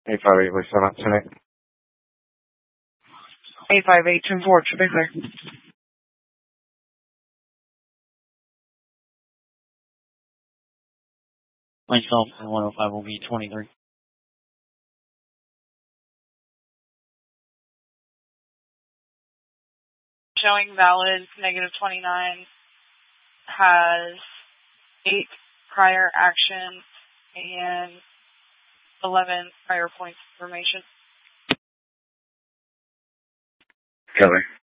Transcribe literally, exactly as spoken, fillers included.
eight five eight, what's up tonight? eight five eight, two four, to be clear. Myself and one oh five will be twenty-three. Showing valid, negative twenty-nine, has eight prior actions and eleven prior points of information. Kelly.